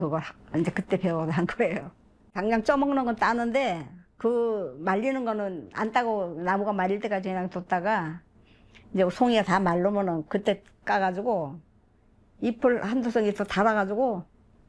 그걸 이제 그때 배워서 한 거예요. 당장 쪄먹는 건 따는데 그 말리는 거는 안 따고 나무가 말릴 때까지 그냥 뒀다가 이제 송이가 다 말르면은 그때 까가지고 잎을 한두 송이 또 달아가지고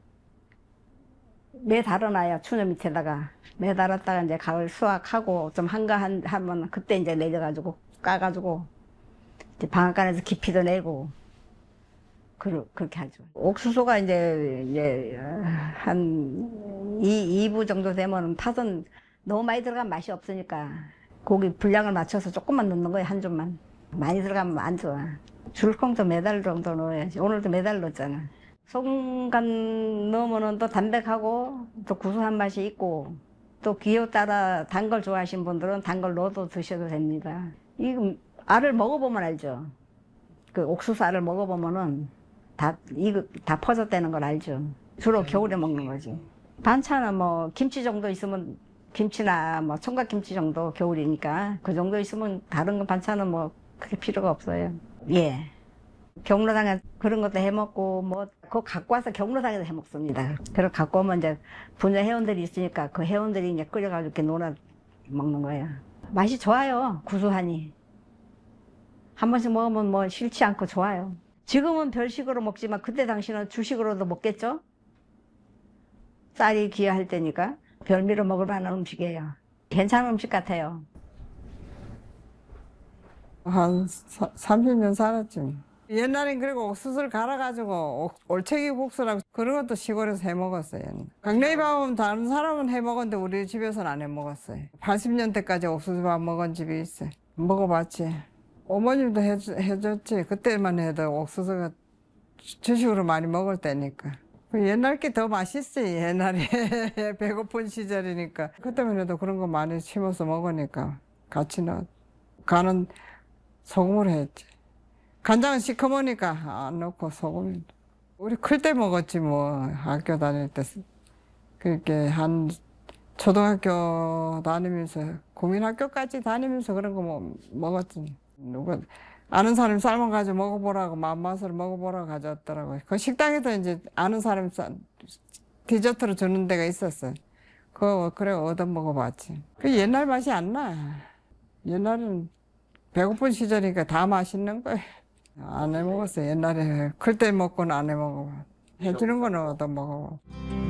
매달아놔요. 추녀 밑에다가 매달았다가 이제 가을 수확하고 좀 한가하면 그때 이제 내려가지고 까가지고 이제 방앗간에서 깊이도 내고 그렇게 하죠. 옥수수가 이제 한 2부 정도 되면 팥은 너무 많이 들어가면 맛이 없으니까 고기 분량을 맞춰서 조금만 넣는 거예요. 한 줌만. 많이 들어가면 안 좋아. 줄콩도 매달 정도 넣어야지. 오늘도 매달 넣었잖아. 소금간 넣으면 또 담백하고 또 구수한 맛이 있고 또 기호 따라 단 걸 좋아하시는 분들은 단 걸 넣어도 드셔도 됩니다. 이거 알을 먹어보면 알죠. 그 옥수수 알을 먹어보면은 이거 다 퍼졌다는 걸 알죠. 주로 겨울에 먹는 거지. 반찬은 뭐 김치 정도 있으면 김치나 뭐 총각김치 정도 겨울이니까 그 정도 있으면 다른 거 반찬은 뭐 크게 필요가 없어요. 예. 경로당에 그런 것도 해 먹고 뭐 그거 갖고 와서 경로당에서 해 먹습니다. 그걸 갖고 오면 이제 분야 회원들이 있으니까 그 회원들이 이제 끓여가지고 이렇게 놀아 먹는 거예요. 맛이 좋아요. 구수하니. 한 번씩 먹으면 뭐 싫지 않고 좋아요. 지금은 별식으로 먹지만 그때 당시는 주식으로도 먹겠죠? 쌀이 귀할 때니까 별미로 먹을 만한 음식이에요. 괜찮은 음식 같아요. 한 30년 살았지. 옛날엔 그리고 옥수수를 갈아가지고 올챙이 국수라고 그런 것도 시골에서 해 먹었어요. 강냉이밥은 다른 사람은 해 먹었는데 우리 집에서는 안 해 먹었어요. 80년대까지 옥수수밥 먹은 집이 있어요. 먹어봤지. 어머님도 해줬지. 그때만 해도 옥수수가 주식으로 많이 먹을 때니까. 옛날 게 더 맛있지. 옛날에 배고픈 시절이니까. 그때만 해도 그런 거 많이 심어서 먹으니까 같이 넣어. 간은 소금으로 했지. 간장은 시커머니까 안 넣고 소금. 우리 클 때 먹었지 뭐. 학교 다닐 때. 그렇게 한 초등학교 다니면서 국민학교까지 다니면서 그런 거 먹었지. 누가 아는 사람이 삶아가지고 먹어보라고 맛을 먹어보라고 가져왔더라고요. 그 식당에서 이제 아는 사람이 디저트로 주는 데가 있었어요. 그래 얻어 먹어봤지. 그 옛날 맛이 안 나. 옛날은 배고픈 시절이니까 다 맛있는 거예요. 안 해 먹었어요. 옛날에 클 때 먹고는 안 해 먹어. 해주는 거는 얻어 먹어.